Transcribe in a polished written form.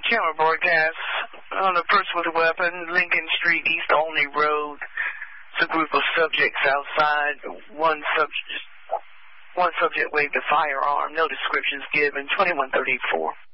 camera broadcast on a person with a weapon, Lincoln Street, East Olney Road. It's a group of subjects outside. One subject waved a firearm. No descriptions given. 2134.